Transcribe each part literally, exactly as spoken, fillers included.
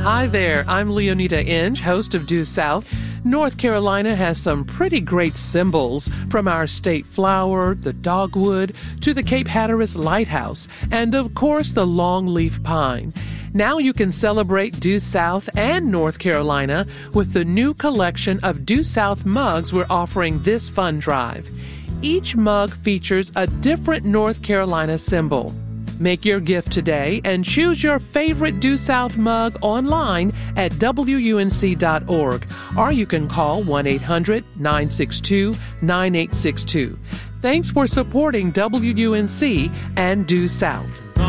Hi there, I'm Leonida Inge, host of Due South. North Carolina has some pretty great symbols, from our state flower, the dogwood, to the Cape Hatteras Lighthouse, and of course the longleaf pine. Now you can celebrate Due South and North Carolina with the new collection of Due South mugs we're offering this fun drive. Each mug features a different North Carolina symbol. Make your gift today and choose your favorite Due South mug online at W U N C dot org, or you can call one eight hundred nine six two nine eight six two. Thanks for supporting W U N C and Due South.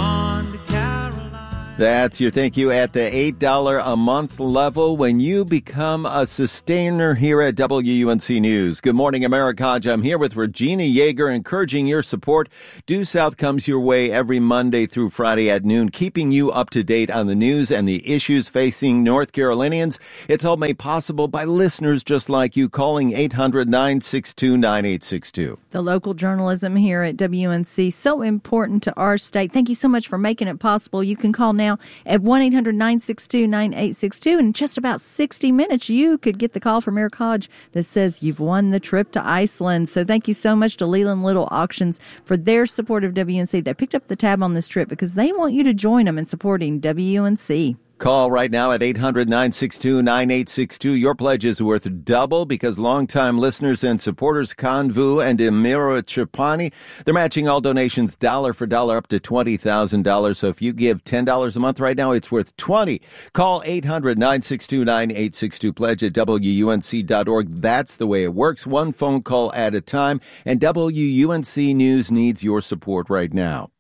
That's your thank you at the eight dollars a month level when you become a sustainer here at W U N C News. Good morning, America. I'm here with Regina Yeager, encouraging your support. Due South comes your way every Monday through Friday at noon, keeping you up to date on the news and the issues facing North Carolinians. It's all made possible by listeners just like you, calling eight hundred nine six two nine eight six two. The local journalism here at W U N C, so important to our state. Thank you so much for making it possible. You can call now at one eight hundred nine six two nine eight six two. In just about sixty minutes, you could get the call from Eric Hodge that says you've won the trip to Iceland. So thank you so much to Leland Little Auctions for their support of W U N C. They picked up the tab on this trip because they want you to join them in supporting W U N C. Call right now at eight hundred nine six two nine eight six two. Your pledge is worth double because longtime listeners and supporters Kanvu and Emira Trapani, they're matching all donations dollar for dollar up to twenty thousand dollars. So if you give ten dollars a month right now, it's worth twenty dollars. Call eight hundred nine six two nine eight six two. Pledge at W U N C dot org. That's the way it works. One phone call at a time. And W U N C News needs your support right now.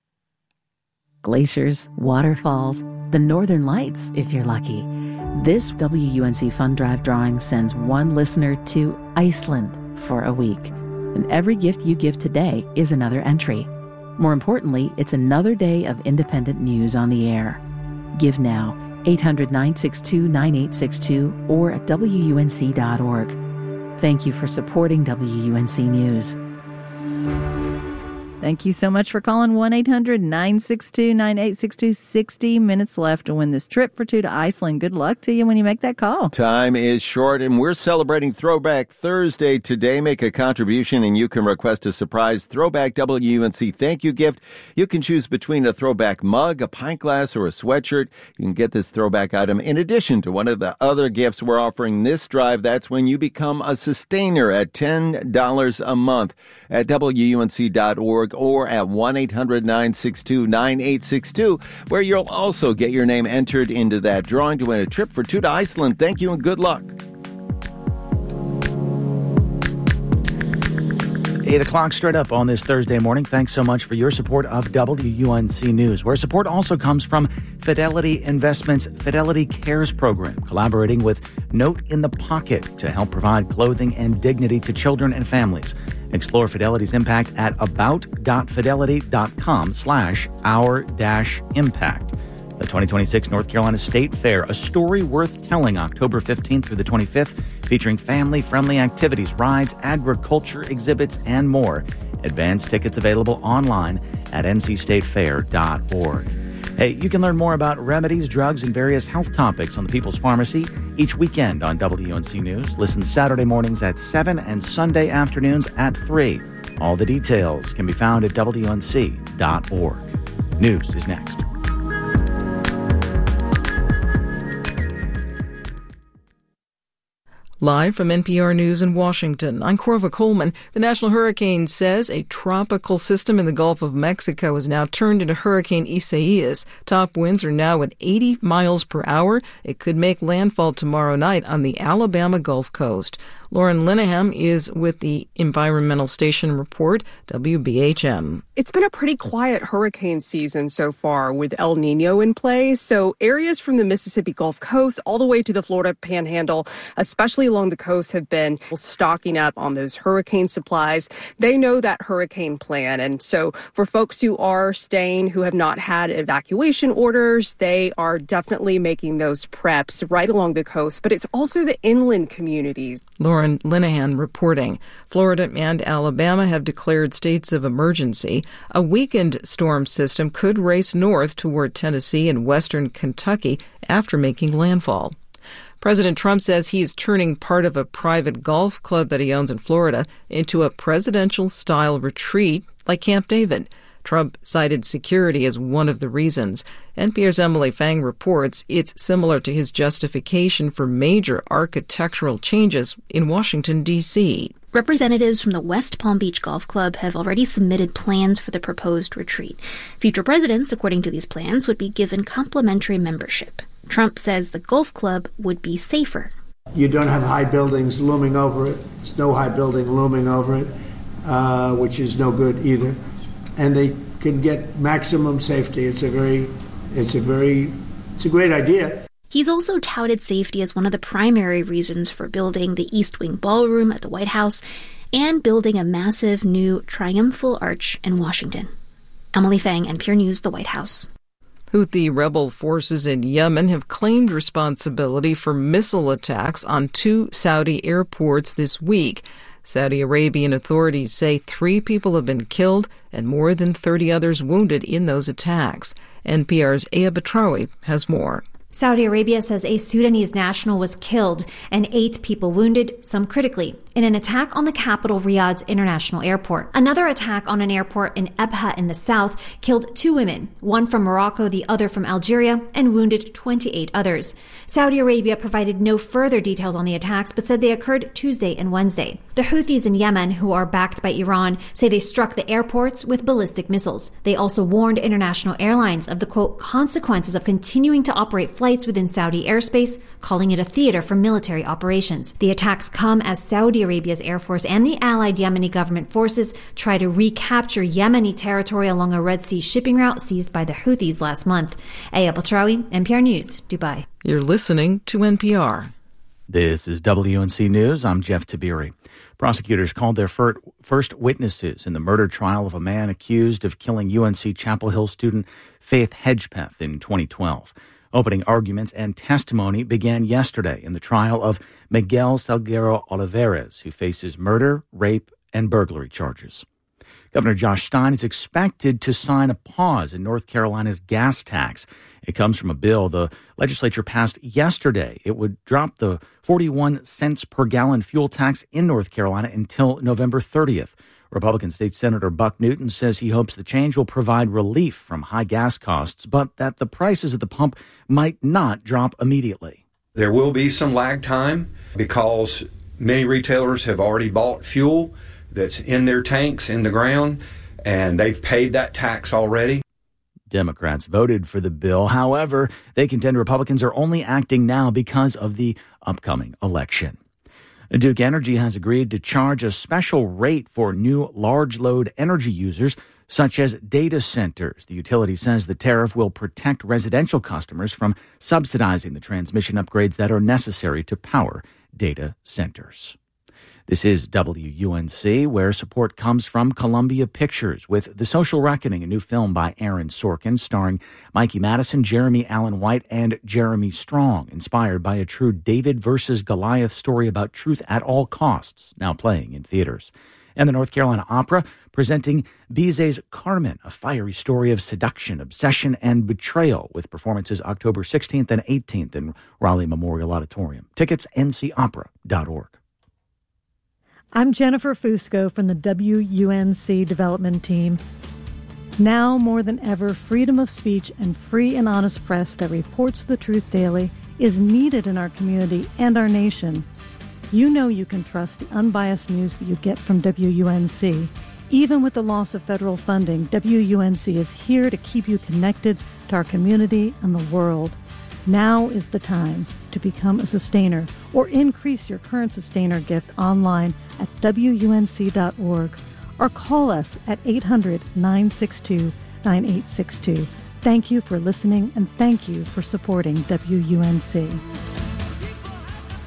Glaciers, waterfalls, the northern lights, if you're lucky. This W U N C Fund Drive drawing sends one listener to Iceland for a week. And every gift you give today is another entry. More importantly, it's another day of independent news on the air. Give now, eight hundred nine six two nine eight six two or at W U N C dot org. Thank you for supporting W U N C News. Thank you so much for calling one eight hundred nine six two nine eight six two. sixty minutes left to win this trip for two to Iceland. Good luck to you when you make that call. Time is short, and we're celebrating Throwback Thursday today. Make a contribution, and you can request a surprise Throwback W U N C thank you gift. You can choose between a throwback mug, a pint glass, or a sweatshirt. You can get this throwback item in addition to one of the other gifts we're offering this drive. That's when you become a sustainer at ten dollars a month at W U N C dot org. Or at one eight hundred nine six two nine eight six two, where you'll also get your name entered into that drawing to win a trip for two to Iceland. Thank you and good luck. eight o'clock straight up on this Thursday morning. Thanks so much for your support of W U N C News, where support also comes from Fidelity Investments' Fidelity Cares program, collaborating with Note in the Pocket to help provide clothing and dignity to children and families. Explore Fidelity's impact at about.fidelity.com slash our dash impact. The twenty twenty-six North Carolina State Fair, a story worth telling, October fifteenth through the twenty-fifth, featuring family-friendly activities, rides, agriculture exhibits, and more. Advance tickets available online at n c state fair dot org. Hey, you can learn more about remedies, drugs, and various health topics on the People's Pharmacy each weekend on W U N C News. Listen Saturday mornings at seven and Sunday afternoons at three. All the details can be found at W U N C dot org. News is next. Live from N P R News in Washington, I'm Corva Coleman. The National Hurricane says a tropical system in the Gulf of Mexico has now turned into Hurricane Isaias. Top winds are now at eighty miles per hour. It could make landfall tomorrow night on the Alabama Gulf Coast. Lauren Linehan is with the Environmental Station Report, W B H M. It's been a pretty quiet hurricane season so far with El Nino in play. So areas from the Mississippi Gulf Coast all the way to the Florida Panhandle, especially along the coast, have been stocking up on those hurricane supplies. They know that hurricane plan. And so for folks who are staying, who have not had evacuation orders, they are definitely making those preps right along the coast. But it's also the inland communities. Lauren Linehan reporting. Florida and Alabama have declared states of emergency. A weakened storm system could race north toward Tennessee and western Kentucky after making landfall. President Trump says he is turning part of a private golf club that he owns in Florida into a presidential-style retreat like Camp David. Trump cited security as one of the reasons. N P R's Emily Fang reports it's similar to his justification for major architectural changes in Washington, D C Representatives from the West Palm Beach Golf Club have already submitted plans for the proposed retreat. Future presidents, according to these plans, would be given complimentary membership. Trump says the golf club would be safer. You don't have high buildings looming over it. There's no high building looming over it, uh, which is no good either. And they can get maximum safety. It's a very, it's a very, it's a great idea. He's also touted safety as one of the primary reasons for building the East Wing Ballroom at the White House and building a massive new triumphal arch in Washington. Emily Fang, N P R News, the White House. Houthi rebel forces in Yemen have claimed responsibility for missile attacks on two Saudi airports this week. Saudi Arabian authorities say three people have been killed and more than thirty others wounded in those attacks. N P R's Aya Batrawi has more. Saudi Arabia says a Sudanese national was killed and eight people wounded, some critically, in an attack on the capital Riyadh's international airport. Another attack on an airport in Ebha in the south killed two women, one from Morocco, the other from Algeria, and wounded twenty-eight others. Saudi Arabia provided no further details on the attacks, but said they occurred Tuesday and Wednesday. The Houthis in Yemen, who are backed by Iran, say they struck the airports with ballistic missiles. They also warned international airlines of the, quote, consequences of continuing to operate flights within Saudi airspace, calling it a theater for military operations. The attacks come as Saudi Arabia's Air Force and the allied Yemeni government forces try to recapture Yemeni territory along a Red Sea shipping route seized by the Houthis last month. Aya Batrawi, N P R News, Dubai. You're listening to N P R. This is W N C News. I'm Jeff Tabiri. Prosecutors called their fir- first witnesses in the murder trial of a man accused of killing U N C Chapel Hill student Faith Hedgepeth in twenty twelve. Opening arguments and testimony began yesterday in the trial of Miguel Salguero Olivares, who faces murder, rape, and burglary charges. Governor Josh Stein is expected to sign a pause in North Carolina's gas tax. It comes from a bill the legislature passed yesterday. It would drop the forty-one cents per gallon fuel tax in North Carolina until November thirtieth. Republican State Senator Buck Newton says he hopes the change will provide relief from high gas costs, but that the prices at the pump might not drop immediately. There will be some lag time because many retailers have already bought fuel that's in their tanks in the ground, and they've paid that tax already. Democrats voted for the bill. However, they contend Republicans are only acting now because of the upcoming election. Duke Energy has agreed to charge a special rate for new large load energy users, such as data centers. The utility says the tariff will protect residential customers from subsidizing the transmission upgrades that are necessary to power data centers. This is W U N C, where support comes from Columbia Pictures with The Social Reckoning, a new film by Aaron Sorkin, starring Mikey Madison, Jeremy Allen White, and Jeremy Strong, inspired by a true David versus Goliath story about truth at all costs, now playing in theaters. And the North Carolina Opera presenting Bizet's Carmen, a fiery story of seduction, obsession, and betrayal, with performances October sixteenth and eighteenth in Raleigh Memorial Auditorium. Tickets, N C opera dot org. I'm Jennifer Fusco from the W U N C development team. Now more than ever, freedom of speech and free and honest press that reports the truth daily is needed in our community and our nation. You know you can trust the unbiased news that you get from W U N C. Even with the loss of federal funding, W U N C is here to keep you connected to our community and the world. Now is the time to become a sustainer or increase your current sustainer gift online at W U N C dot org or call us at eight hundred, nine six two, nine eight six two. Thank you for listening and thank you for supporting W U N C.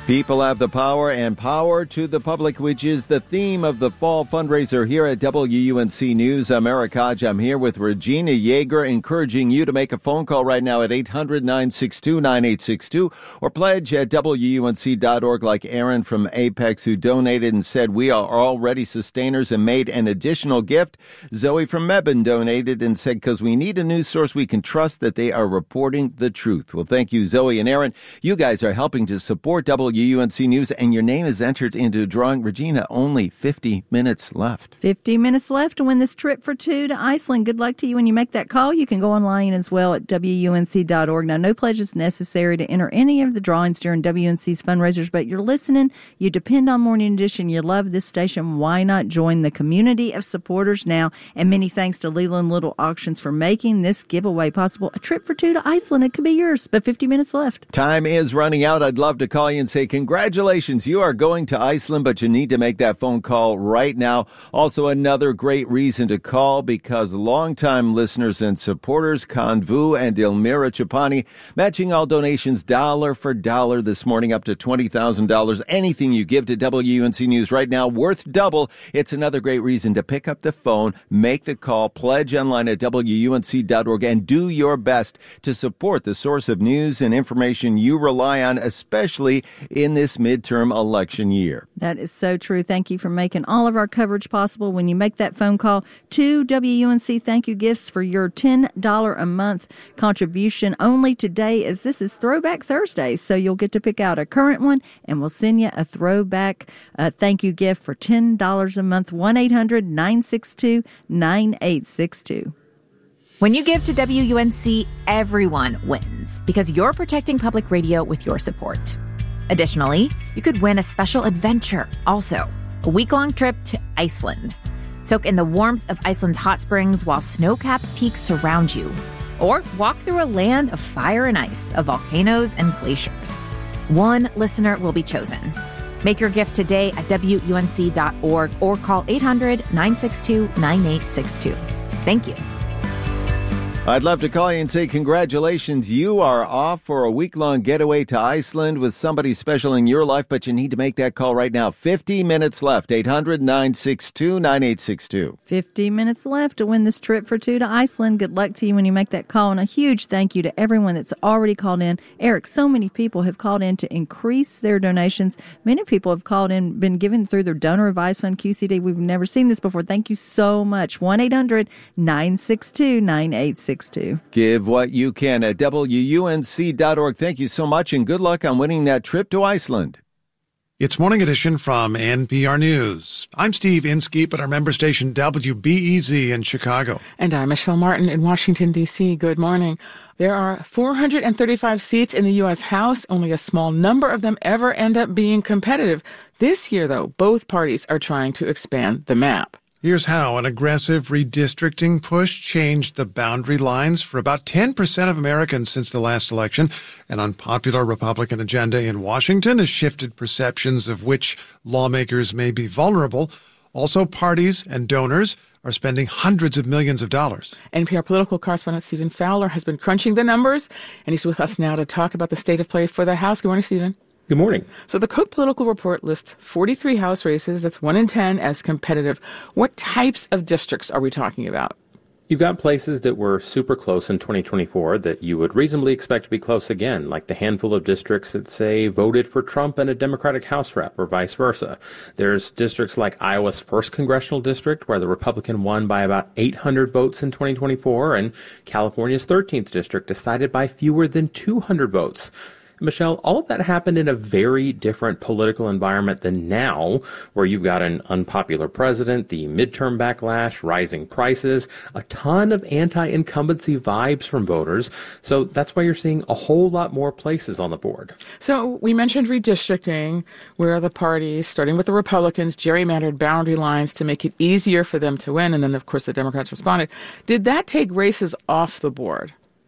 People have the power, and power to the public, which is the theme of the fall fundraiser here at W U N C News. I'm Eric Hodge. I'm here with Regina Yeager, encouraging you to make a phone call right now at eight hundred, nine six two, nine eight six two or pledge at W U N C dot org like Aaron from Apex, who donated and said we are already sustainers and made an additional gift. Zoe from Mebane donated and said because we need a news source we can trust that they are reporting the truth. Well, thank you, Zoe and Aaron. You guys are helping to support W U N C News, and your name is entered into a drawing. Regina, only fifty minutes left. fifty minutes left to win this trip for two to Iceland. Good luck to you when you make that call. You can go online as well at W U N C dot org. Now, no pledge is necessary to enter any of the drawings during W U N C's fundraisers, but you're listening, you depend on Morning Edition, you love this station. Why not join the community of supporters now? And many thanks to Leland Little Auctions for making this giveaway possible. A trip for two to Iceland. It could be yours, but fifty minutes left. Time is running out. I'd love to call you and say congratulations. You are going to Iceland, but you need to make that phone call right now. Also, another great reason to call because longtime listeners and supporters, Kanvu and Elmira Chapani, matching all donations dollar for dollar this morning up to twenty thousand dollars. Anything you give to W U N C News right now worth double. It's another great reason to pick up the phone, make the call, pledge online at W U N C dot org, and do your best to support the source of news and information you rely on, especially in this midterm election year. That is so true. Thank you for making all of our coverage possible. When you make that phone call to W U N C, thank you gifts for your ten dollars a month contribution only today, as this is Throwback Thursday. So you'll get to pick out a current one, and we'll send you a throwback uh, thank you gift for ten dollars a month. one eight hundred, nine six two, nine eight six two. When you give to W U N C, everyone wins because you're protecting public radio with your support. Additionally, you could win a special adventure, also a week-long trip to Iceland. Soak in the warmth of Iceland's hot springs while snow-capped peaks surround you. Or walk through a land of fire and ice, of volcanoes and glaciers. One listener will be chosen. Make your gift today at W U N C dot org or call eight hundred, nine six two, nine eight six two. Thank you. I'd love to call you and say congratulations. You are off for a week-long getaway to Iceland with somebody special in your life, but you need to make that call right now. fifty minutes left. eight hundred, nine six two, nine eight six two. fifty minutes left to win this trip for two to Iceland. Good luck to you when you make that call. And a huge thank you to everyone that's already called in. Eric, so many people have called in to increase their donations. Many people have called in, been given through their donor advice fund, Q C D. We've never seen this before. Thank you so much. one eight hundred, nine six two, nine eight six two. Give what you can at W U N C dot org. Thank you so much, and good luck on winning that trip to Iceland. It's Morning Edition from N P R News. I'm Steve Inskeep at our member station W B E Z in Chicago. And I'm Michelle Martin in Washington, D C Good morning. There are four hundred thirty-five seats in the U S House. Only a small number of them ever end up being competitive. This year, though, both parties are trying to expand the map. Here's how an aggressive redistricting push changed the boundary lines for about ten percent of Americans since the last election. An unpopular Republican agenda in Washington has shifted perceptions of which lawmakers may be vulnerable. Also, parties and donors are spending hundreds of millions of dollars. N P R political correspondent Stephen Fowler has been crunching the numbers, and he's with us now to talk about the state of play for the House. Good morning, Stephen. Good morning. So the Cook Political Report lists forty-three House races, that's one in ten, as competitive. What types of districts are we talking about? You've got places that were super close in twenty twenty-four that you would reasonably expect to be close again, like the handful of districts that, say, voted for Trump and a Democratic House rep, or vice versa. There's districts like Iowa's first congressional district, where the Republican won by about eight hundred votes in twenty twenty-four, and California's thirteenth district decided by fewer than two hundred votes. Michelle, all of that happened in a very different political environment than now, where you've got an unpopular president, the midterm backlash, rising prices, a ton of anti-incumbency vibes from voters. So that's why you're seeing a whole lot more places on the board. So we mentioned redistricting, where the parties, starting with the Republicans, gerrymandered boundary lines to make it easier for them to win. And then, of course, the Democrats responded. Did that take races off the board?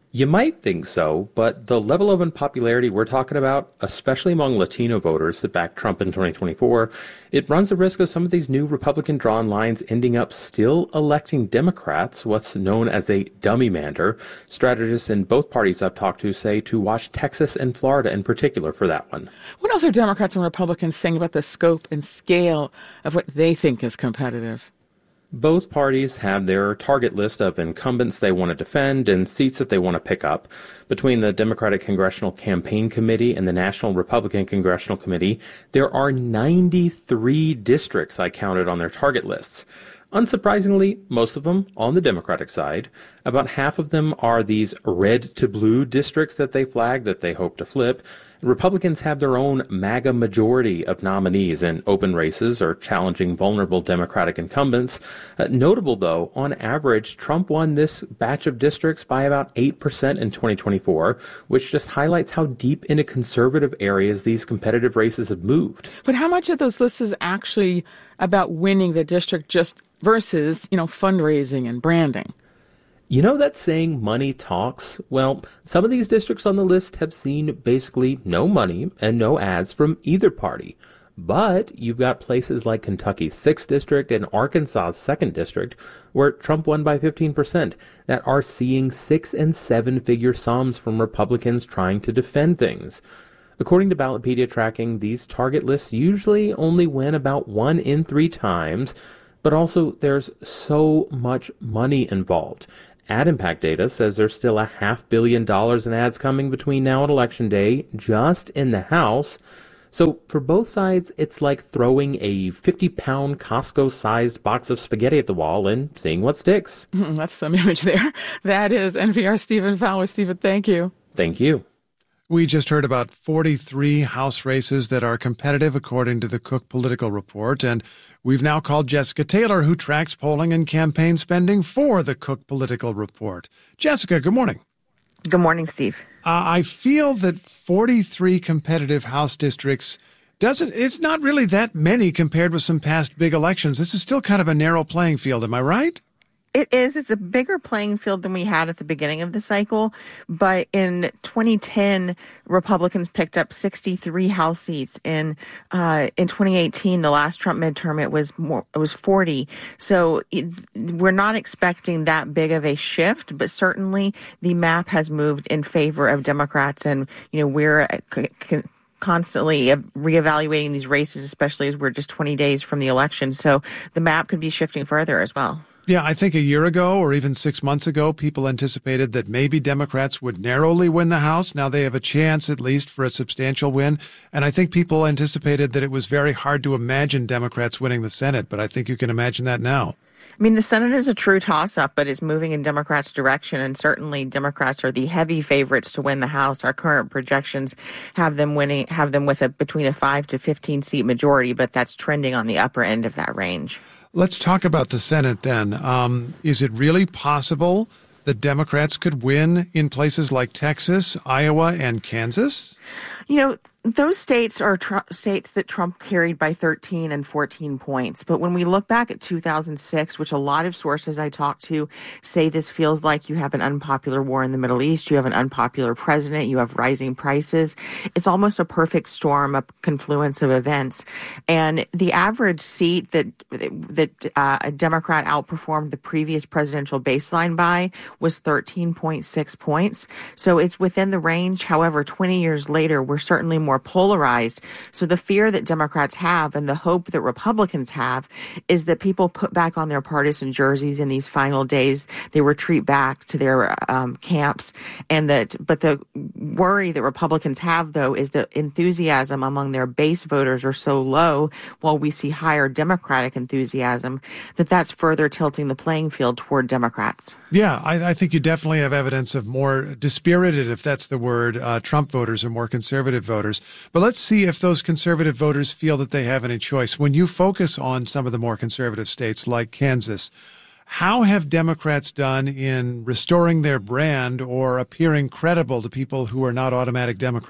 You might think so, but the level of unpopularity we're talking about, especially among Latino voters that backed Trump in twenty twenty-four, it runs the risk of some of these new Republican-drawn lines ending up still electing Democrats, what's known as a dummy mander. Strategists in both parties I've talked to say to watch Texas and Florida in particular for that one. What else are Democrats and Republicans saying about the scope and scale of what they think is competitive? Both parties have their target list of incumbents they want to defend and seats that they want to pick up. Between the Democratic Congressional Campaign Committee and the National Republican Congressional Committee, there are ninety-three districts I counted on their target lists. Unsurprisingly, most of them on the Democratic side. About half of them are these red to blue districts that they flag that they hope to flip. Republicans have their own MAGA majority of nominees in open races or challenging vulnerable Democratic incumbents. Uh, notable, though, on average, Trump won this batch of districts by about eight percent in twenty twenty-four, which just highlights how deep into conservative areas these competitive races have moved. But how much of those lists is actually about winning the district just versus, you know, fundraising and branding? You know that saying, money talks? Well, some of these districts on the list have seen basically no money and no ads from either party. But you've got places like Kentucky's sixth District and Arkansas's second District, where Trump won by fifteen percent, that are seeing six- and seven-figure sums from Republicans trying to defend things. According to Ballotpedia tracking, these target lists usually only win about one in three times, but also there's so much money involved. Ad Impact data says there's still a half billion dollars in ads coming between now and Election Day, just in the House. So for both sides, it's like throwing a fifty-pound Costco-sized box of spaghetti at the wall and seeing what sticks. That's some image there. That is N P R's Stephen Fowler. Stephen, thank you. Thank you. We just heard about forty-three House races that are competitive, according to the Cook Political Report. And we've now called Jessica Taylor, who tracks polling and campaign spending for the Cook Political Report. Jessica, good morning. Good morning, Steve. Uh, I feel that forty-three competitive House districts doesn't, it's not really that many compared with some past big elections. This is still kind of a narrow playing field. Am I right? It is. It's a bigger playing field than we had at the beginning of the cycle. But in twenty ten, Republicans picked up sixty-three House seats. In uh, in twenty eighteen, the last Trump midterm, it was more. It was forty. So it, we're not expecting that big of a shift. But certainly, the map has moved in favor of Democrats, and you know we're. C- constantly reevaluating these races, especially as we're just twenty days from the election. So the map could be shifting further as well. Yeah, I think a year ago or even six months ago, people anticipated that maybe Democrats would narrowly win the House. Now they have a chance, at least, for a substantial win. And I think people anticipated that it was very hard to imagine Democrats winning the Senate. But I think you can imagine that now. I mean, the Senate is a true toss-up, but it's moving in Democrats' direction, and certainly Democrats are the heavy favorites to win the House. Our current projections have them winning, have them with a between a five to fifteen seat majority, but that's trending on the upper end of that range. Let's talk about the Senate then. Um, is it really possible that Democrats could win in places like Texas, Iowa, and Kansas? You know, those states are tr- states that Trump carried by thirteen and fourteen points. But when we look back at two thousand six, which a lot of sources I talked to say this feels like you have an unpopular war in the Middle East, you have an unpopular president, you have rising prices. It's almost a perfect storm, a confluence of events. And the average seat that that uh, a Democrat outperformed the previous presidential baseline by was thirteen point six points. So it's within the range. However, twenty years later, we're certainly more polarized. So the fear that Democrats have and the hope that Republicans have is that people put back on their partisan jerseys in these final days. They retreat back to their um, camps. And that, but the worry that Republicans have, though, is that enthusiasm among their base voters are so low, while we see higher Democratic enthusiasm, that that's further tilting the playing field toward Democrats. Yeah, I, I think you definitely have evidence of more dispirited, if that's the word, uh, Trump voters or more conservative voters. But let's see if those conservative voters feel that they have any choice. When you focus on some of the more conservative states like Kansas, how have Democrats done in restoring their brand or appearing credible to people who are not automatic Democrats?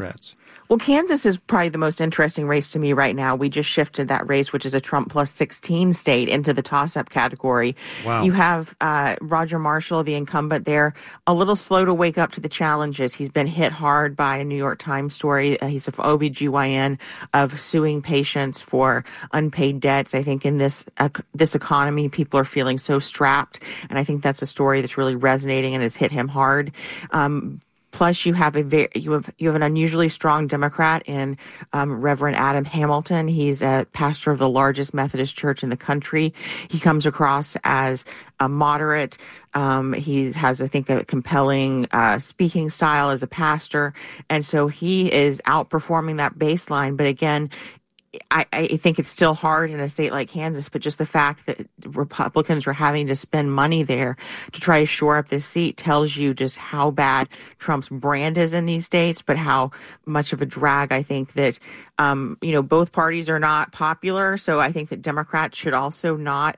Well, Kansas is probably the most interesting race to me right now. We just shifted that race, which is a Trump plus sixteen state, into the toss-up category. Wow. You have uh, Roger Marshall, the incumbent there, a little slow to wake up to the challenges. He's been hit hard by a New York Times story. Uh, he's an O B G Y N of suing patients for unpaid debts. I think in this uh, this economy, people are feeling so strapped, and I think that's a story that's really resonating and has hit him hard. Um, Plus, you have a very, you have you have an unusually strong Democrat in um, Reverend Adam Hamilton. He's a pastor of the largest Methodist church in the country. He comes across as a moderate. Um, he has, I think, a compelling uh, speaking style as a pastor, and so he is outperforming that baseline. But again, I, I think it's still hard in a state like Kansas, but just the fact that Republicans are having to spend money there to try to shore up this seat tells you just how bad Trump's brand is in these states, but how much of a drag I think that, um, you know, both parties are not popular. So I think that Democrats should also not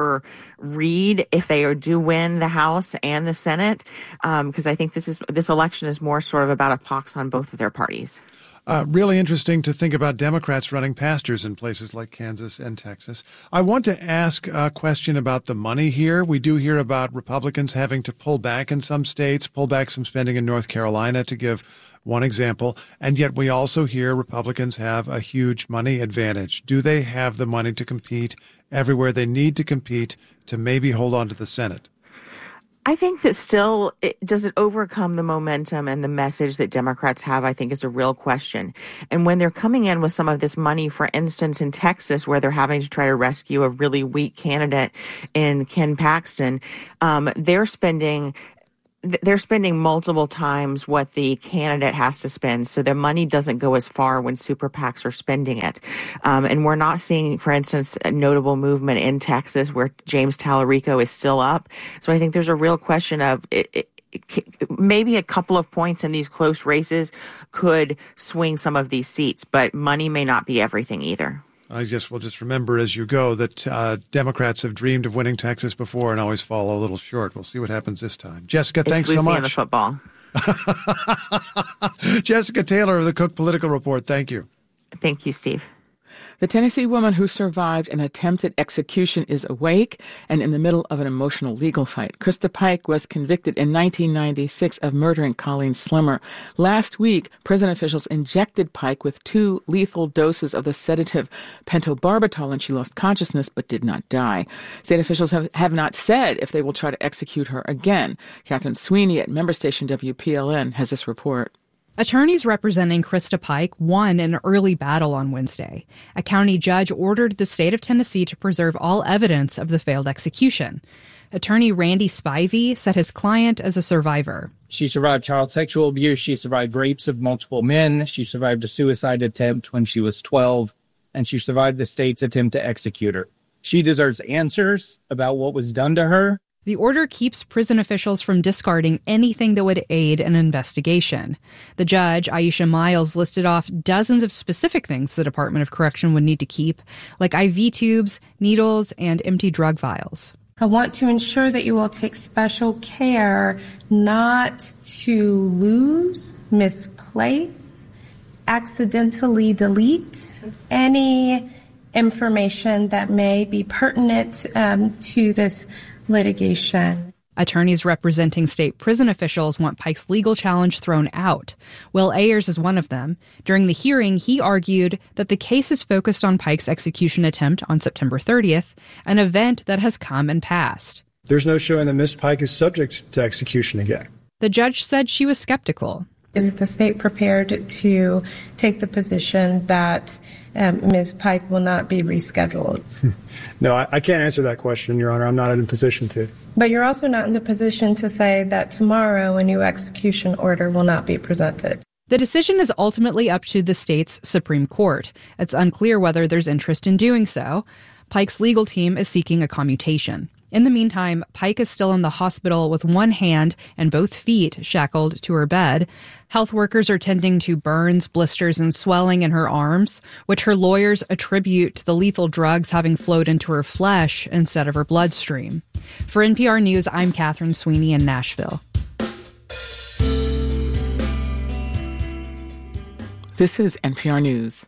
overread if they do win the House and the Senate, because um, I think this is this election is more sort of about a pox on both of their parties. Uh, really interesting to think about Democrats running pastors in places like Kansas and Texas. I want to ask a question about the money here. We do hear about Republicans having to pull back in some states, pull back some spending in North Carolina, to give one example. And yet we also hear Republicans have a huge money advantage. Do they have the money to compete everywhere they need to compete to maybe hold on to the Senate? I think that still, it, does it overcome the momentum and the message that Democrats have, I think is a real question. And when they're coming in with some of this money, for instance, in Texas, where they're having to try to rescue a really weak candidate in Ken Paxton, um, they're spending... They're spending multiple times what the candidate has to spend, so their money doesn't go as far when super PACs are spending it. Um, and we're not seeing, for instance, a notable movement in Texas where James Tallarico is still up. So I think there's a real question of it, it, maybe a couple of points in these close races could swing some of these seats, but money may not be everything either. I just will just remember as you go that uh, Democrats have dreamed of winning Texas before and always fall a little short. We'll see what happens this time. Jessica, thanks so much. It's Lucy and the football. Jessica Taylor of the Cook Political Report. Thank you. Thank you, Steve. The Tennessee woman who survived an attempted execution is awake and in the middle of an emotional legal fight. Krista Pike was convicted in nineteen ninety-six of murdering Colleen Slimmer. Last week, prison officials injected Pike with two lethal doses of the sedative pentobarbital, and she lost consciousness but did not die. State officials have, have not said if they will try to execute her again. Catherine Sweeney at member station W P L N has this report. Attorneys representing Krista Pike won an early battle on Wednesday. A county judge ordered the state of Tennessee to preserve all evidence of the failed execution. Attorney Randy Spivey said his client is a survivor. She survived child sexual abuse. She survived rapes of multiple men. She survived a suicide attempt when she was twelve. And she survived the state's attempt to execute her. She deserves answers about what was done to her. The order keeps prison officials from discarding anything that would aid an investigation. The judge, Aisha Miles, listed off dozens of specific things the Department of Correction would need to keep, like I V tubes, needles, and empty drug vials. I want to ensure that you will take special care not to lose, misplace, accidentally delete any information that may be pertinent um, to this litigation. Attorneys representing state prison officials want Pike's legal challenge thrown out. Will Ayers is one of them. During the hearing, he argued that the case is focused on Pike's execution attempt on September thirtieth, an event that has come and passed. There's no showing that Miss Pike is subject to execution again. The judge said she was skeptical. Is the state prepared to take the position that um, Miz Pike will not be rescheduled? No, I, I can't answer that question, Your Honor. I'm not in a position to. But you're also not in the position to say that tomorrow a new execution order will not be presented. The decision is ultimately up to the state's Supreme Court. It's unclear whether there's interest in doing so. Pike's legal team is seeking a commutation. In the meantime, Pike is still in the hospital with one hand and both feet shackled to her bed. Health workers are tending to burns, blisters, and swelling in her arms, which her lawyers attribute to the lethal drugs having flowed into her flesh instead of her bloodstream. For N P R News, I'm Catherine Sweeney in Nashville. This is N P R News.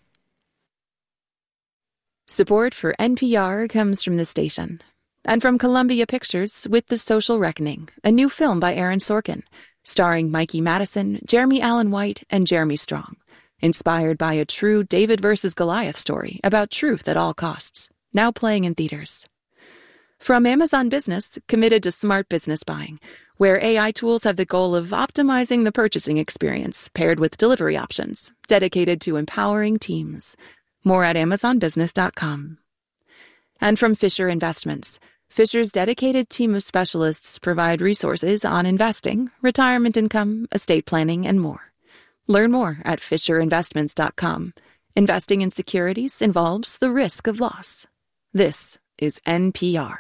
Support for N P R comes from the station and from Columbia Pictures with The Social Reckoning, a new film by Aaron Sorkin, starring Mikey Madison, Jeremy Allen White, and Jeremy Strong, inspired by a true David versus Goliath story about truth at all costs, now playing in theaters. From Amazon Business, committed to smart business buying, where A I tools have the goal of optimizing the purchasing experience paired with delivery options, dedicated to empowering teams. More at amazon business dot com. And from Fisher Investments, Fisher's dedicated team of specialists provide resources on investing, retirement income, estate planning, and more. Learn more at fisher investments dot com. Investing in securities involves the risk of loss. This is N P R.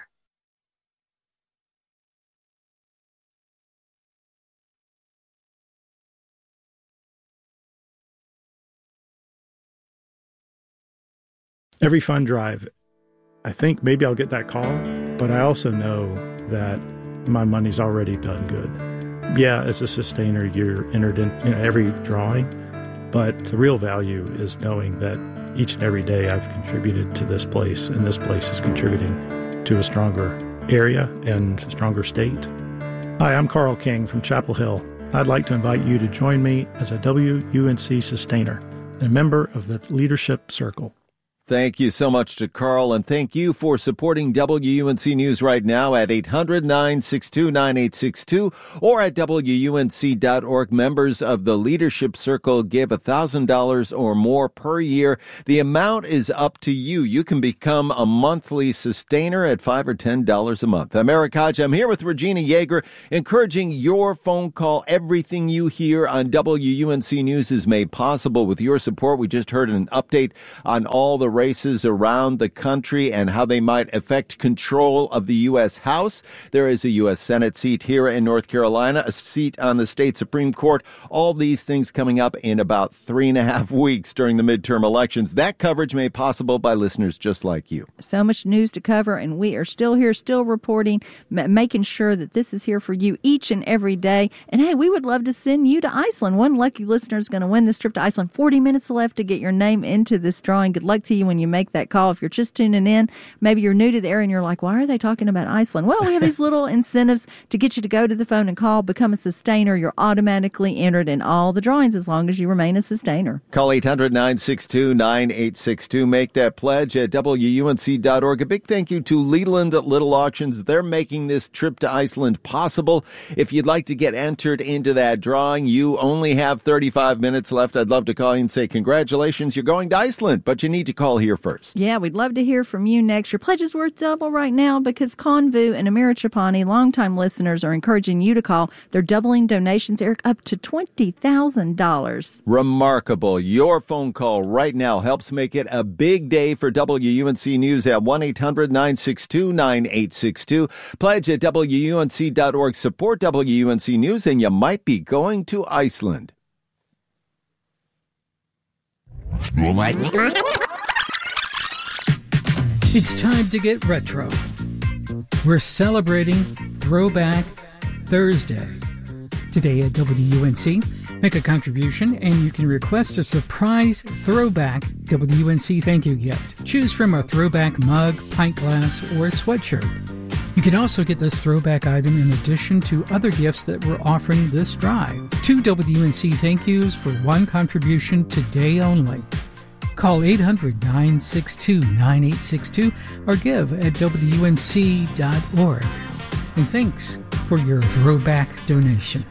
Every fund drive, I think maybe I'll get that call, but I also know that my money's already done good. Yeah, as a sustainer, you're entered in you know, every drawing, but the real value is knowing that each and every day I've contributed to this place, and this place is contributing to a stronger area and a stronger state. Hi, I'm Carl King from Chapel Hill. I'd like to invite you to join me as a W U N C sustainer and a member of the Leadership Circle. Thank you so much to Carl, and thank you for supporting W U N C News right now at eight hundred, nine six two, nine eight six two or at W U N C dot org. Members of the Leadership Circle give one thousand dollars or more per year. The amount is up to you. You can become a monthly sustainer at five dollars or ten dollars a month. I'm Eric Hodge. I'm here with Regina Yeager, encouraging your phone call. Everything you hear on W U N C News is made possible with your support. We just heard an update on all the races around the country and how they might affect control of the U S House. There is a U S Senate seat here in North Carolina, a seat on the state Supreme Court. All these things coming up in about three and a half weeks during the midterm elections. That coverage made possible by listeners just like you. So much news to cover, and we are still here, still reporting, m- making sure that this is here for you each and every day. And hey, we would love to send you to Iceland. One lucky listener is going to win this trip to Iceland. forty minutes left to get your name into this drawing. Good luck to you when you make that call. If you're just tuning in, maybe you're new to the area and you're like, why are they talking about Iceland? Well, we have these little incentives to get you to go to the phone and call, become a sustainer. You're automatically entered in all the drawings as long as you remain a sustainer. Call eight hundred, nine six two, nine eight six two. Make that pledge at W U N C dot org. A big thank you to Leland Little Auctions. They're making this trip to Iceland possible. If you'd like to get entered into that drawing, you only have thirty-five minutes left. I'd love to call you and say, congratulations, you're going to Iceland, but you need to call here first. Yeah, we'd love to hear from you next. Your pledge is worth double right now because Convu and Amira Trapani, longtime listeners, are encouraging you to call. They're doubling donations, Eric, up to twenty thousand dollars. Remarkable. Your phone call right now helps make it a big day for W U N C News at one eight hundred, nine six two, nine eight six two. Pledge at W U N C dot org. Support W U N C News, and you might be going to Iceland. It's time to get retro. We're celebrating Throwback Thursday. Today at W U N C, make a contribution and you can request a surprise throwback W U N C thank you gift. Choose from a throwback mug, pint glass, or sweatshirt. You can also get this throwback item in addition to other gifts that we're offering this drive. Two W U N C thank yous for one contribution today only. Call eight hundred, nine six two, nine eight six two or give at W U N C dot org. And thanks for your throwback donation.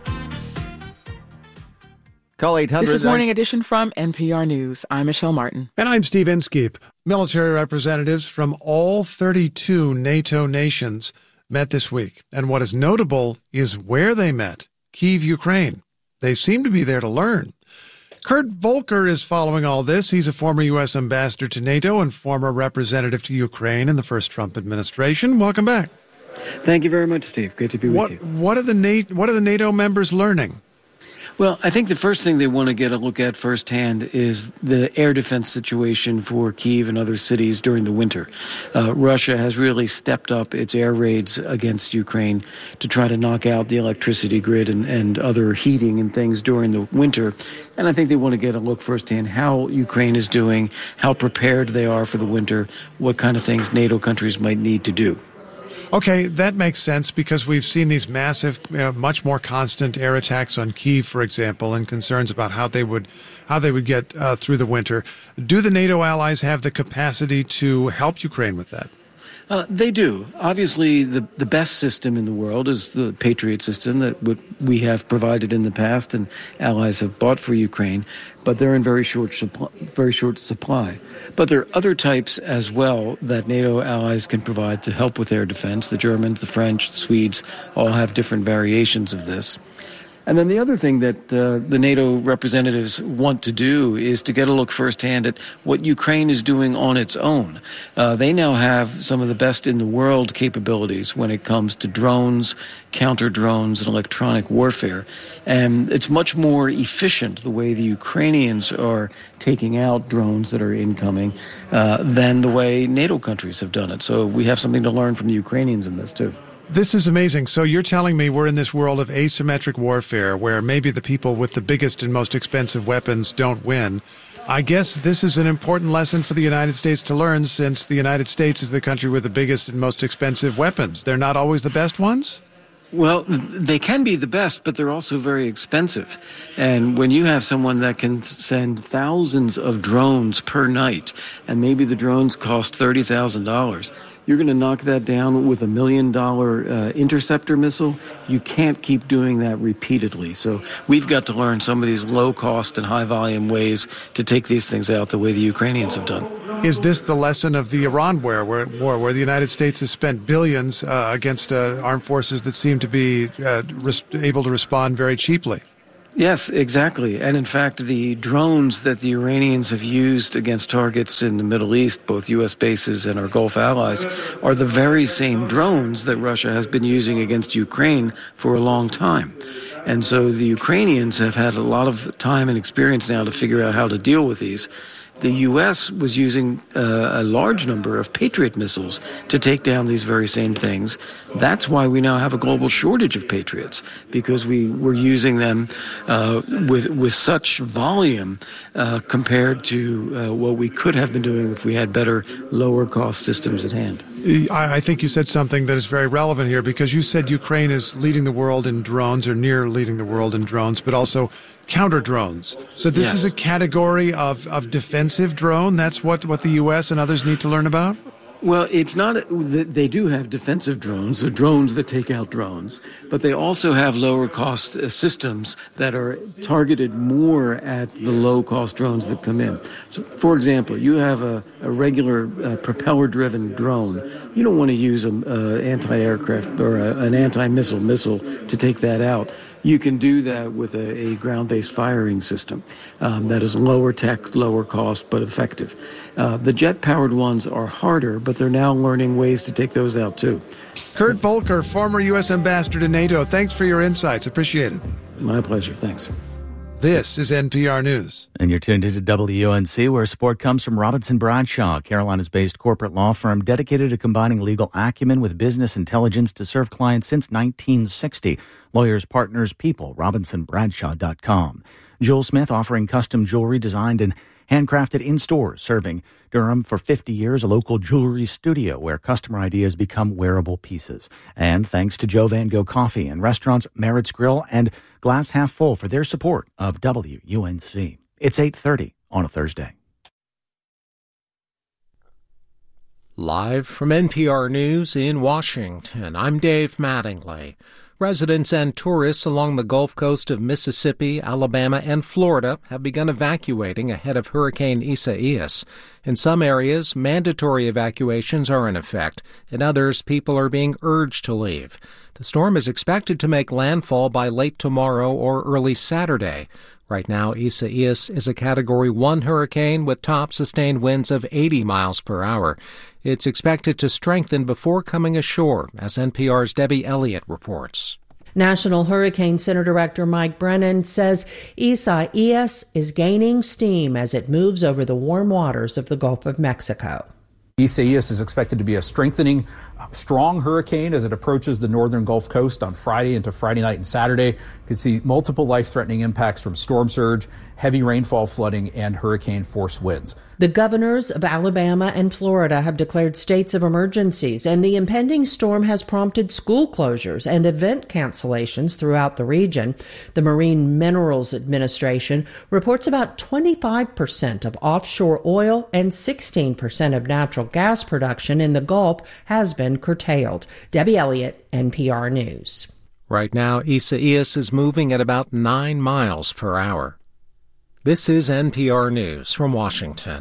Call eight hundred. This is Morning Edition from N P R News. I'm Michelle Martin. And I'm Steve Inskeep. Military representatives from all thirty-two NATO nations met this week. And what is notable is where they met, Kyiv, Ukraine. They seem to be there to learn. Kurt Volker is following all this. He's a former U S ambassador to NATO and former representative to Ukraine in the first Trump administration. Welcome back. Thank you very much, Steve. Good to be with what, you. What are the NATO, what are the NATO members learning? Well, I think the first thing they want to get a look at firsthand is the air defense situation for Kyiv and other cities during the winter. Uh, Russia has really stepped up its air raids against Ukraine to try to knock out the electricity grid and, and other heating and things during the winter. And I think they want to get a look firsthand how Ukraine is doing, how prepared they are for the winter, what kind of things NATO countries might need to do. Okay, that makes sense because we've seen these massive, uh, much more constant air attacks on Kyiv, for example, and concerns about how they would, how they would get uh, through the winter. Do the NATO allies have the capacity to help Ukraine with that? Uh, they do. Obviously, the, the best system in the world is the Patriot system that we have provided in the past and allies have bought for Ukraine, but they're in very short supply, very short supply. But there are other types as well that NATO allies can provide to help with air defense. The Germans, the French, the Swedes all have different variations of this. And then the other thing that uh, the NATO representatives want to do is to get a look firsthand at what Ukraine is doing on its own. Uh, they now have some of the best in the world capabilities when it comes to drones, counter drones, and electronic warfare. And it's much more efficient the way the Ukrainians are taking out drones that are incoming uh, than the way NATO countries have done it. So we have something to learn from the Ukrainians in this, too. This is amazing. So you're telling me we're in this world of asymmetric warfare where maybe the people with the biggest and most expensive weapons don't win. I guess this is an important lesson for the United States to learn since the United States is the country with the biggest and most expensive weapons. They're not always the best ones? Well, they can be the best, but they're also very expensive. And when you have someone that can send thousands of drones per night, and maybe the drones cost thirty thousand dollars, you're going to knock that down with a million dollar uh, interceptor missile. You can't keep doing that repeatedly. So we've got to learn some of these low cost and high volume ways to take these things out the way the Ukrainians have done. Is this the lesson of the Iran war, where, war, where the United States has spent billions uh, against uh, armed forces that seem to be uh, res- able to respond very cheaply? Yes, exactly. And in fact, the drones that the Iranians have used against targets in the Middle East, both U S bases and our Gulf allies, are the very same drones that Russia has been using against Ukraine for a long time. And so the Ukrainians have had a lot of time and experience now to figure out how to deal with these. The U S was using uh, a large number of Patriot missiles to take down these very same things. That's why we now have a global shortage of Patriots, because we were using them uh, with with such volume uh, compared to uh, what we could have been doing if we had better, lower-cost systems at hand. I think you said something that is very relevant here, because you said Ukraine is leading the world in drones, or near leading the world in drones, but also counter drones. So this yes. is a category of, of defensive drone. That's what, what the U S and others need to learn about? Well, it's not, they do have defensive drones, or drones that take out drones, but they also have lower cost systems that are targeted more at the low cost drones that come in. So, for example, you have a, a regular uh, propeller driven drone. You don't want to use an anti-aircraft or a, an anti-missile missile to take that out. You can do that with a, a ground-based firing system um, that is lower tech, lower cost, but effective. Uh, the jet-powered ones are harder, but they're now learning ways to take those out, too. Kurt Volker, former U S ambassador to NATO, thanks for your insights. Appreciate it. My pleasure. Thanks. This is N P R News. And you're tuned into W U N C, where support comes from Robinson Bradshaw, Carolinas-based corporate law firm dedicated to combining legal acumen with business intelligence to serve clients since nineteen sixty. Lawyers, partners, people, robinson bradshaw dot com. Jewel Smith, offering custom jewelry designed and handcrafted in stores, serving Durham for fifty years, a local jewelry studio where customer ideas become wearable pieces. And thanks to Joe Van Gogh Coffee and restaurants Merritt's Grill and Glass Half Full for their support of W U N C. It's eight thirty on a Thursday. Live from N P R News in Washington, I'm Dave Mattingly. Residents and tourists along the Gulf Coast of Mississippi, Alabama, and Florida have begun evacuating ahead of Hurricane Isaias. In some areas, mandatory evacuations are in effect. In others, people are being urged to leave. The storm is expected to make landfall by late tomorrow or early Saturday. Right now, Isaias is a Category one hurricane with top sustained winds of eighty miles per hour. It's expected to strengthen before coming ashore, as N P R's Debbie Elliott reports. National Hurricane Center Director Mike Brennan says Isaias is gaining steam as it moves over the warm waters of the Gulf of Mexico. Isaias is expected to be a strengthening, strong hurricane as it approaches the northern Gulf Coast on Friday into Friday night and Saturday. You could see multiple life-threatening impacts from storm surge, heavy rainfall, flooding, and hurricane-force winds. The governors of Alabama and Florida have declared states of emergencies, and the impending storm has prompted school closures and event cancellations throughout the region. The Marine Minerals Administration reports about twenty-five percent of offshore oil and sixteen percent of natural gas production in the Gulf has been curtailed. Debbie Elliott, N P R News. Right now, Isaias is moving at about nine miles per hour. This is N P R News from Washington.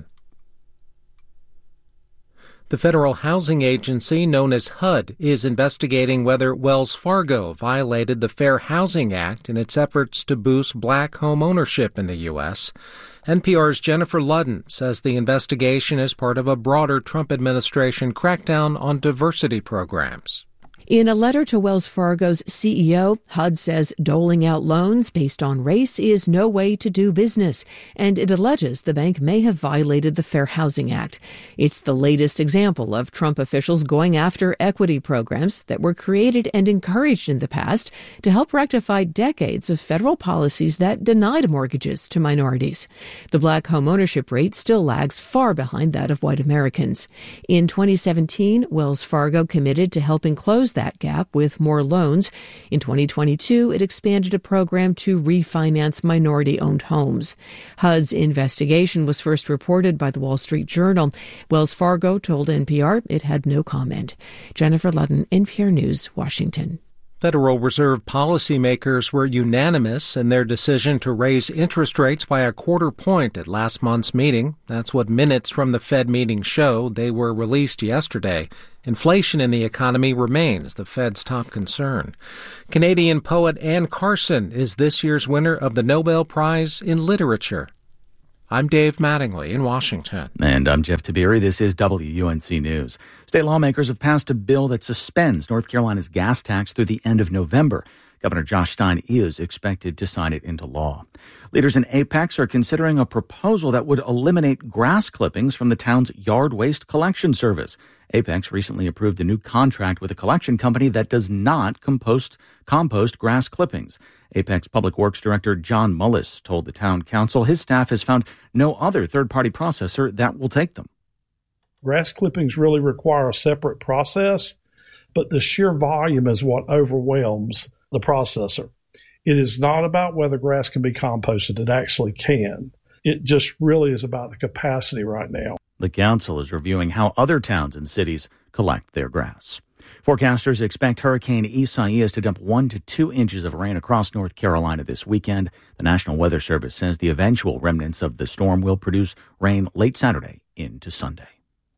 The Federal Housing Agency, known as H U D, is investigating whether Wells Fargo violated the Fair Housing Act in its efforts to boost black home ownership in the U S. N P R's Jennifer Ludden says the investigation is part of a broader Trump administration crackdown on diversity programs. In a letter to Wells Fargo's C E O, H U D says doling out loans based on race is no way to do business, and it alleges the bank may have violated the Fair Housing Act. It's the latest example of Trump officials going after equity programs that were created and encouraged in the past to help rectify decades of federal policies that denied mortgages to minorities. The black homeownership rate still lags far behind that of white Americans. In twenty seventeen, Wells Fargo committed to helping close that gap with more loans. In twenty twenty-two, it expanded a program to refinance minority-owned homes. H U D's investigation was first reported by the Wall Street Journal. Wells Fargo told N P R it had no comment. Jennifer Ludden, N P R News, Washington. Federal Reserve policymakers were unanimous in their decision to raise interest rates by a quarter point at last month's meeting. That's what minutes from the Fed meeting show. They were released yesterday. Inflation in the economy remains the Fed's top concern. Canadian poet Anne Carson is this year's winner of the Nobel Prize in Literature. I'm Dave Mattingly in Washington. And I'm Jeff Tabiri. This is W U N C News. State lawmakers have passed a bill that suspends North Carolina's gas tax through the end of November. Governor Josh Stein is expected to sign it into law. Leaders in Apex are considering a proposal that would eliminate grass clippings from the town's yard waste collection service. Apex recently approved a new contract with a collection company that does not compost, compost grass clippings. Apex Public Works Director John Mullis told the town council his staff has found no other third-party processor that will take them. Grass clippings really require a separate process, but the sheer volume is what overwhelms the processor. It is not about whether grass can be composted. It actually can. It just really is about the capacity right now. The council is reviewing how other towns and cities collect their grass. Forecasters expect Hurricane Isaias to dump one to two inches of rain across North Carolina this weekend. The National Weather Service says the eventual remnants of the storm will produce rain late Saturday into Sunday.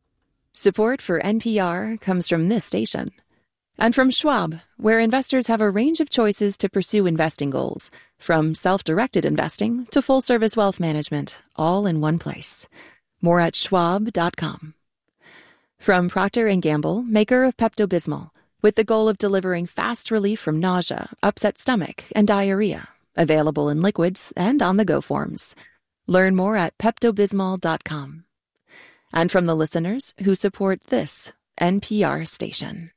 Support for N P R comes from this station. And from Schwab, where investors have a range of choices to pursue investing goals, from self-directed investing to full-service wealth management, all in one place. More at schwab dot com. From Procter and Gamble, maker of Pepto-Bismol, with the goal of delivering fast relief from nausea, upset stomach, and diarrhea. Available in liquids and on-the-go forms. Learn more at pepto bismol dot com. And from the listeners who support this N P R station.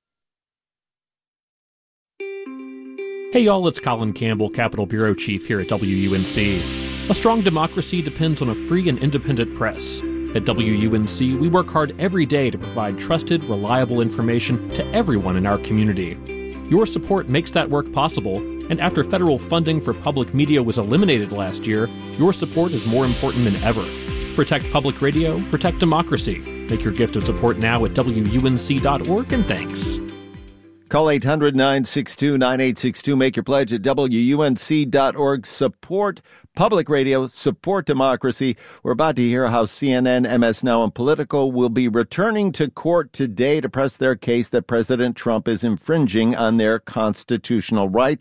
Hey y'all, it's Colin Campbell, Capitol Bureau Chief here at W U N C. A strong democracy depends on a free and independent press. At W U N C, we work hard every day to provide trusted, reliable information to everyone in our community. Your support makes that work possible, and after federal funding for public media was eliminated last year, your support is more important than ever. Protect public radio, protect democracy. Make your gift of support now at W U N C dot org, and thanks. Call eight hundred, nine six two, nine eight six two. Make your pledge at W U N C dot org. Support public radio. Support democracy. We're about to hear how C N N, M S Now, and Politico will be returning to court today to press their case that President Trump is infringing on their constitutional rights.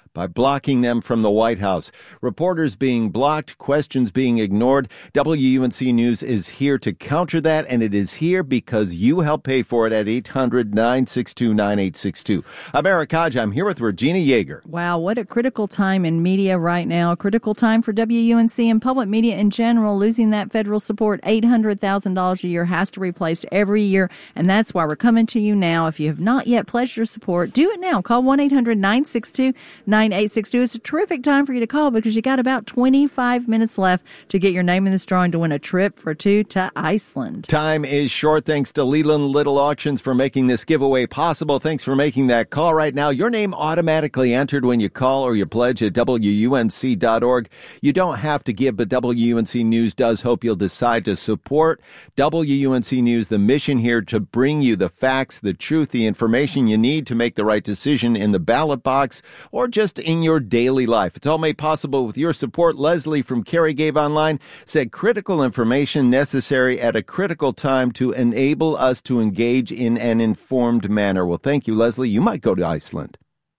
by blocking them from the White House. Reporters being blocked, questions being ignored. W U N C News is here to counter that, and it is here because you help pay for it at eight hundred, nine six two, nine eight six two. I'm Eric Hodge. I'm here with Regina Yeager. Wow, what a critical time in media right now. A critical time for W U N C and public media in general. Losing that federal support, eight hundred thousand dollars a year, has to be replaced every year, and that's why we're coming to you now. If you have not yet pledged your support, do it now. Call one eight hundred, nine six two, nine eight six two. It's a terrific time for you to call because you got about twenty-five minutes left to get your name in this drawing to win a trip for two to Iceland. Time is short. Thanks to Leland Little Auctions for making this giveaway possible. Thanks for making that call right now. Your name automatically entered when you call or you pledge at W U N C dot org. You don't have to give, but W U N C News does hope you'll decide to support W U N C News. The mission here to bring you the facts, the truth, the information you need to make the right decision in the ballot box or just in your daily life. It's all made possible with your support. Leslie from Kerry Gave Online said critical information necessary at a critical time to enable us to engage in an informed manner. Well, thank you, Leslie. You might go to Iceland.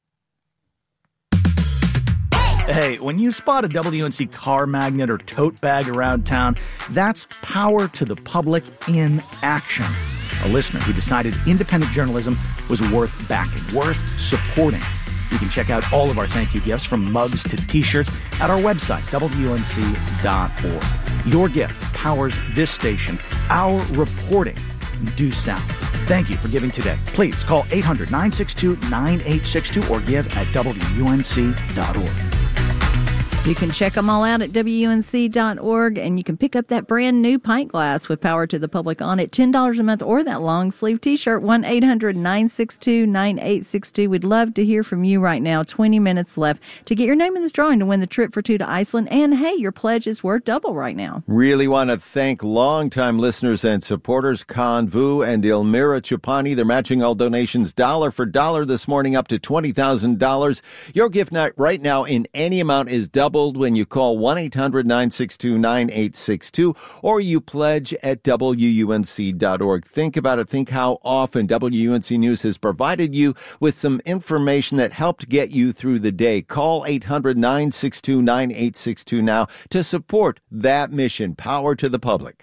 Hey, when you spot a W U N C car magnet or tote bag around town, that's power to the public in action. A listener who decided independent journalism was worth backing, worth supporting. You can check out all of our thank you gifts, from mugs to T-shirts, at our website, W U N C dot org. Your gift powers this station, our reporting due south. Thank you for giving today. Please call eight hundred, nine six two, nine eight six two or give at W U N C dot org. You can check them all out at W U N C dot org, and you can pick up that brand new pint glass with Power to the Public on it, ten dollars a month, or that long sleeve T-shirt, one eight hundred, nine six two, nine eight six two. We'd love to hear from you right now. twenty minutes left to get your name in this drawing to win the trip for two to Iceland. And hey, your pledge is worth double right now. Really want to thank longtime listeners and supporters, Con Vu and Elmira Chupani. They're matching all donations dollar for dollar this morning up to twenty thousand dollars. Your gift night right now in any amount is double when you call one eight hundred, nine six two, nine eight six two or you pledge at W U N C dot org. Think about it. Think how often W U N C News has provided you with some information that helped get you through the day. Call eight hundred, nine six two, nine eight six two now to support that mission. Power to the public.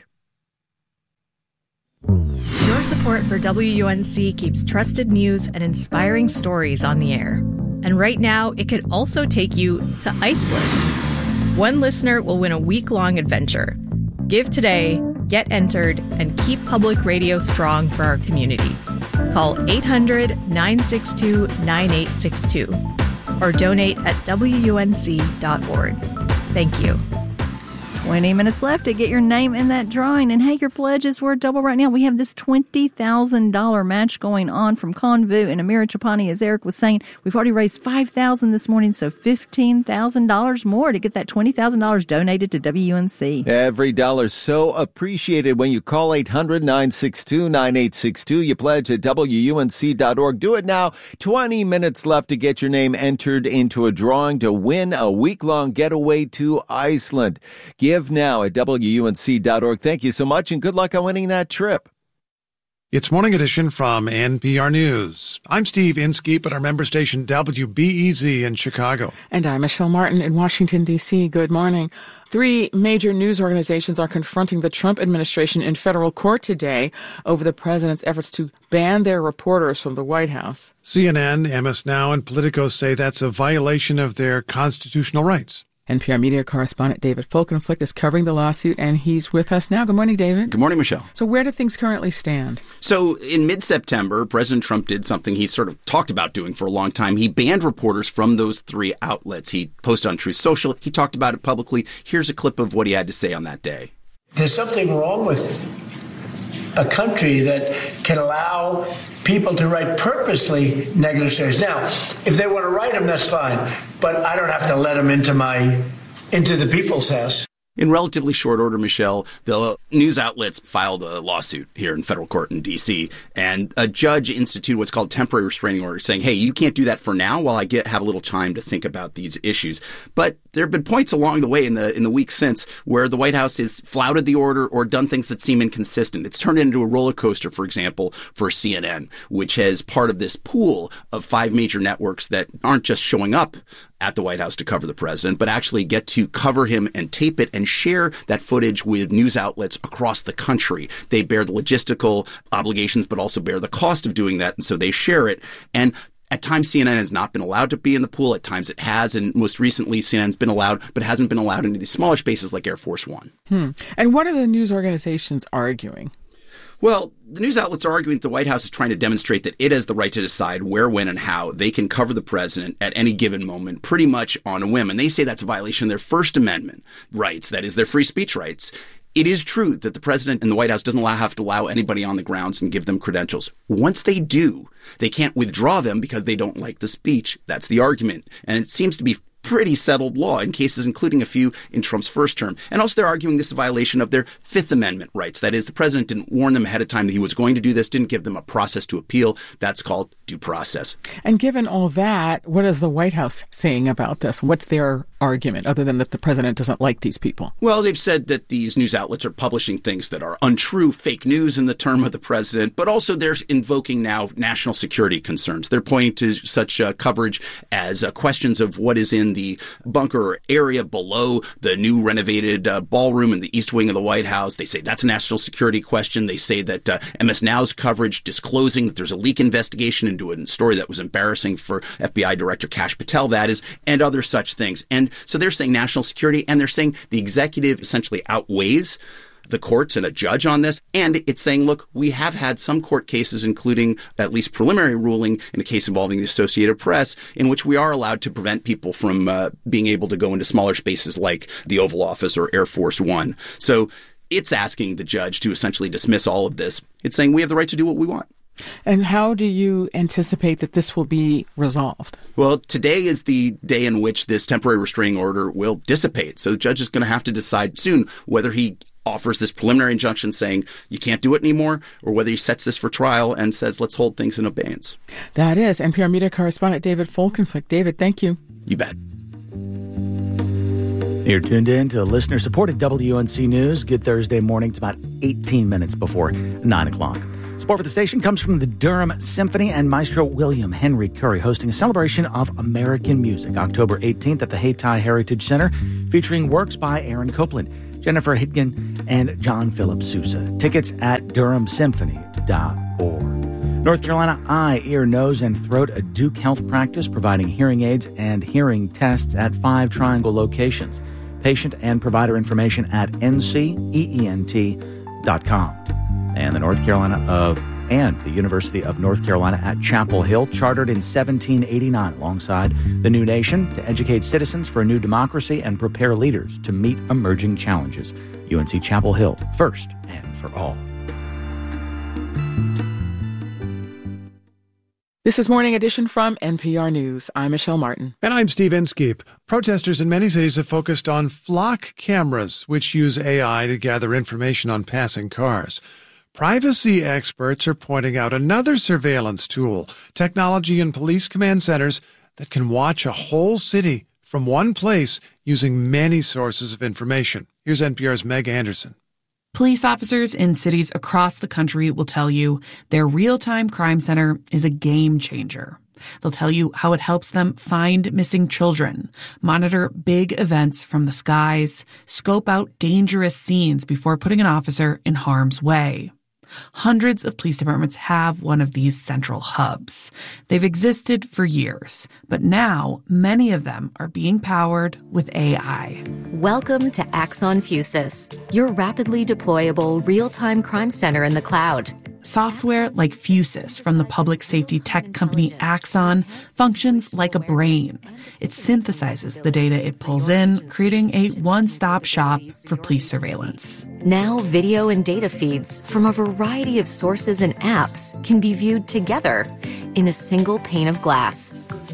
Your support for W U N C keeps trusted news and inspiring stories on the air. And right now, it could also take you to Iceland. One listener will win a week-long adventure. Give today, get entered, and keep public radio strong for our community. Call eight hundred, nine six two, nine eight six two or donate at W U N C dot org. Thank you. twenty minutes left to get your name in that drawing. And hey, your pledge is worth double right now. We have this twenty thousand dollars match going on from Con Vu and Elmira Chupani. As Eric was saying, we've already raised five thousand dollars this morning, so fifteen thousand dollars more to get that twenty thousand dollars donated to W U N C. Every dollar so appreciated. When you call eight hundred, nine six two, nine eight six two, you pledge at W U N C dot org. Do it now. twenty minutes left to get your name entered into a drawing to win a week-long getaway to Iceland. Give now at W U N C dot org. Thank you so much, and good luck on winning that trip. It's Morning Edition from N P R News. I'm Steve Inskeep at our member station W B E Z in Chicago. And I'm Michelle Martin in Washington, D C. Good morning. Three major news organizations are confronting the Trump administration in federal court today over the president's efforts to ban their reporters from the White House. C N N, M S Now, and Politico say that's a violation of their constitutional rights. N P R media correspondent David Folkenflik is covering the lawsuit, and he's with us now. Good morning, David. Good morning, Michelle. So where do things currently stand? So in mid-September, President Trump did something he sort of talked about doing for a long time. He banned reporters from those three outlets. He posted on Truth Social. He talked about it publicly. Here's a clip of what he had to say on that day. There's something wrong with a country that can allow people to write purposely negative stories. Now, if they want to write them, that's fine. But I don't have to let them into my, into the people's house. In relatively short order, Michelle, the news outlets filed a lawsuit here in federal court in D C, and a judge instituted what's called temporary restraining order, saying, hey, you can't do that for now while I get have a little time to think about these issues. But there have been points along the way in the in the weeks since where the White House has flouted the order or done things that seem inconsistent. It's turned into a roller coaster, for example, for C N N, which has part of this pool of five major networks that aren't just showing up at the White House to cover the president, but actually get to cover him and tape it and share that footage with news outlets across the country. They bear the logistical obligations, but also bear the cost of doing that, and so they share it. And at times, C N N has not been allowed to be in the pool. At times, it has. And most recently, C N N's been allowed, but hasn't been allowed into these smaller spaces like Air Force One. Hmm. And what are the news organizations arguing? Well, the news outlets are arguing that the White House is trying to demonstrate that it has the right to decide where, when, and how they can cover the president at any given moment, pretty much on a whim. And they say that's a violation of their First Amendment rights, that is, their free speech rights. It is true that the president and the White House doesn't allow, have to allow anybody on the grounds and give them credentials. Once they do, they can't withdraw them because they don't like the speech. That's the argument. And it seems to be pretty settled law in cases including a few in Trump's first term. And also they're arguing this is a violation of their Fifth Amendment rights. That is, the president didn't warn them ahead of time that he was going to do this, didn't give them a process to appeal. That's called due process. And given all that, what is the White House saying about this? What's their argument, other than that the president doesn't like these people? Well, they've said that these news outlets are publishing things that are untrue, fake news in the term of the president, but also they're invoking now national security concerns. They're pointing to such uh, coverage as uh, questions of what is in the bunker area below the new renovated uh, ballroom in the East Wing of the White House. They say that's a national security question. They say that uh, M S Now's coverage disclosing that there's a leak investigation into a story that was embarrassing for F B I Director Kash Patel, that is, and other such things. And so they're saying national security, and they're saying the executive essentially outweighs the courts and a judge on this. And it's saying, look, we have had some court cases, including at least preliminary ruling in a case involving the Associated Press, in which we are allowed to prevent people from uh, being able to go into smaller spaces like the Oval Office or Air Force One. So it's asking the judge to essentially dismiss all of this. It's saying we have the right to do what we want. And how do you anticipate that this will be resolved? Well, today is the day in which this temporary restraining order will dissipate. So the judge is going to have to decide soon whether he offers this preliminary injunction saying you can't do it anymore, or whether he sets this for trial and says let's hold things in abeyance. That is N P R media correspondent David Folkenflik. David, thank you. You bet. You're tuned in to listener-supported W N C News. Good Thursday morning. It's about eighteen minutes before nine o'clock. Support for the station comes from the Durham Symphony and Maestro William Henry Curry, hosting a celebration of American music October eighteenth at the Hayti Heritage Center, featuring works by Aaron Copland, Jennifer Hidgen, and John Philip Sousa. Tickets at durham symphony dot org. North Carolina Eye, Ear, Nose, and Throat, a Duke Health practice providing hearing aids and hearing tests at five Triangle locations. Patient and provider information at n c e e n t dot com. And the North Carolina of and the University of North Carolina at Chapel Hill, chartered in seventeen eighty-nine alongside the new nation to educate citizens for a new democracy and prepare leaders to meet emerging challenges. U N C Chapel Hill, first and for all. This is Morning Edition from N P R News. I'm Michelle Martin. And I'm Steve Inskeep. Protesters in many cities have focused on flock cameras, which use A I to gather information on passing cars. Privacy experts are pointing out another surveillance tool, technology in police command centers that can watch a whole city from one place using many sources of information. Here's N P R's Meg Anderson. Police officers in cities across the country will tell you their real-time crime center is a game changer. They'll tell you how it helps them find missing children, monitor big events from the skies, scope out dangerous scenes before putting an officer in harm's way. Hundreds of police departments have one of these central hubs. They've existed for years, but now many of them are being powered with A I. Welcome to Axon Fusus, your rapidly deployable real-time crime center in the cloud. Software like Fusus from the public safety tech company Axon functions like a brain. It synthesizes the data it pulls in, creating a one-stop shop for police surveillance. Now video and data feeds from a variety of sources and apps can be viewed together in a single pane of glass.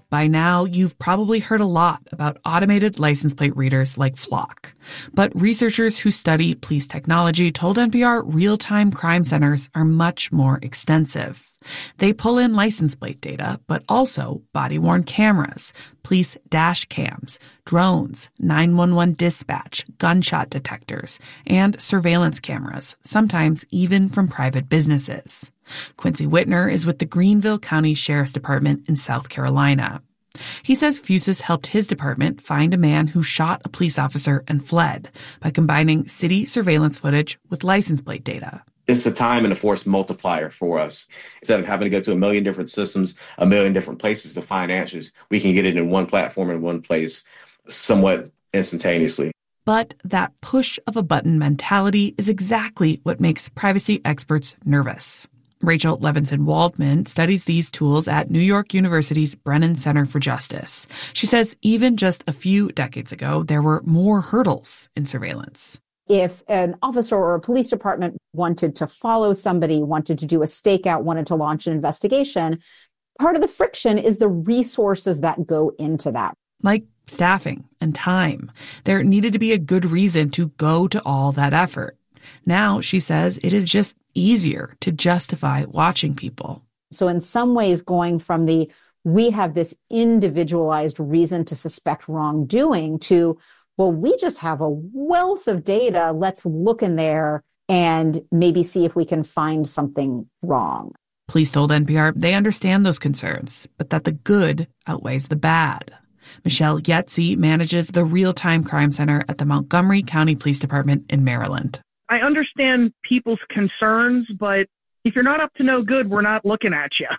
By now, you've probably heard a lot about automated license plate readers like Flock. But researchers who study police technology told N P R real-time crime centers are much more extensive. They pull in license plate data, but also body-worn cameras, police dash cams, drones, nine one one dispatch, gunshot detectors, and surveillance cameras, sometimes even from private businesses. Quincy Whitner is with the Greenville County Sheriff's Department in South Carolina. He says Fusus helped his department find a man who shot a police officer and fled by combining city surveillance footage with license plate data. It's a time and a force multiplier for us. Instead of having to go to a million different systems, a million different places to find answers, we can get it in one platform in one place somewhat instantaneously. But that push of a button mentality is exactly what makes privacy experts nervous. Rachel Levinson Waldman studies these tools at New York University's Brennan Center for Justice. She says even just a few decades ago, there were more hurdles in surveillance. If an officer or a police department wanted to follow somebody, wanted to do a stakeout, wanted to launch an investigation, part of the friction is the resources that go into that. Like staffing and time. There needed to be a good reason to go to all that effort. Now, she says, it is just easier to justify watching people. So in some ways, going from the we have this individualized reason to suspect wrongdoing to, well, we just have a wealth of data. Let's look in there and maybe see if we can find something wrong. Police told N P R they understand those concerns, but that the good outweighs the bad. Michelle Yetzi manages the Real-Time Crime Center at the Montgomery County Police Department in Maryland. I understand people's concerns, but if you're not up to no good, we're not looking at you.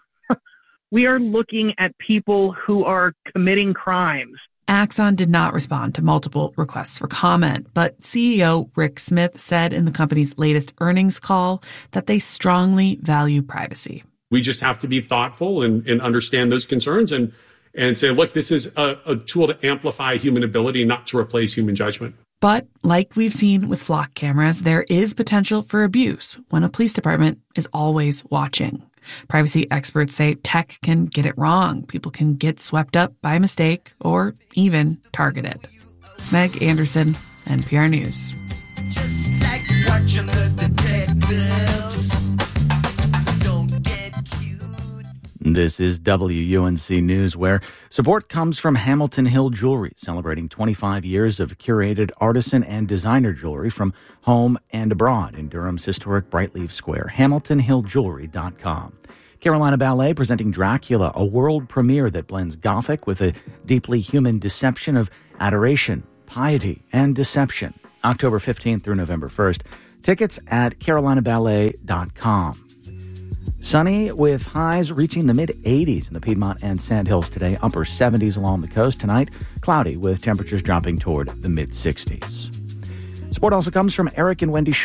We are looking at people who are committing crimes. Axon did not respond to multiple requests for comment, but C E O Rick Smith said in the company's latest earnings call that they strongly value privacy. We just have to be thoughtful and, and understand those concerns and, and say, look, this is a, a tool to amplify human ability, not to replace human judgment. But like we've seen with Flock cameras, there is potential for abuse when a police department is always watching. Privacy experts say tech can get it wrong. People can get swept up by mistake or even targeted. Meg Anderson, N P R News. Just like watching the detectives. Don't get cute. This is W U N C News, where support comes from Hamilton Hill Jewelry, celebrating twenty-five years of curated artisan and designer jewelry from home and abroad in Durham's historic Brightleaf Square. hamilton hill jewelry dot com. Carolina Ballet presenting Dracula, a world premiere that blends Gothic with a deeply human deception of adoration, piety, and deception. October fifteenth through November first. Tickets at carolina ballet dot com. Sunny with highs reaching the mid-eighties in the Piedmont and Sandhills today, upper seventies along the coast. Tonight, cloudy with temperatures dropping toward the mid-sixties. Support also comes from Eric and Wendy